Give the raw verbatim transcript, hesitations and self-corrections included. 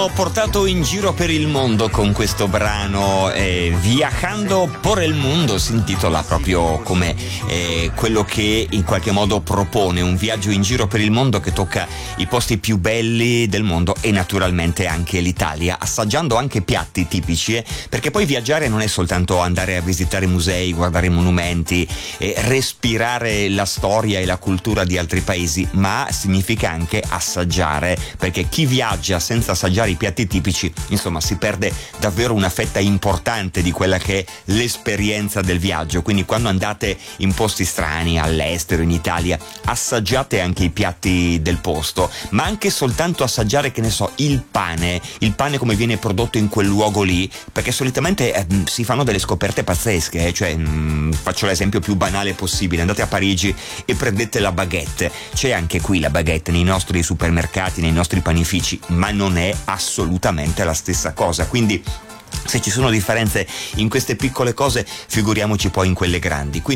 Ho portato in giro per il mondo con questo brano, eh, Viajando por el Mundo si intitola proprio come eh, quello che in qualche modo propone un viaggio in giro per il mondo che tocca i posti più belli del mondo e naturalmente anche l'Italia, assaggiando anche piatti tipici, eh, perché poi viaggiare non è soltanto andare a visitare musei, guardare monumenti, eh, respirare la storia e la cultura di altri paesi, ma significa anche assaggiare, perché chi viaggia senza assaggiare i piatti tipici, insomma, si perde davvero una fetta importante di quella che è l'esperienza del viaggio. Quindi quando andate in posti strani, all'estero, in Italia, assaggiate anche i piatti del posto, ma anche soltanto assaggiare, che ne so, il pane, il pane come viene prodotto in quel luogo lì, perché solitamente eh, si fanno delle scoperte pazzesche, eh? Cioè mh, faccio l'esempio più banale possibile: andate a Parigi e prendete la baguette. C'è anche qui la baguette nei nostri supermercati, nei nostri panifici, ma non è assolutamente la stessa cosa. Quindi se ci sono differenze in queste piccole cose, figuriamoci poi in quelle grandi. Quindi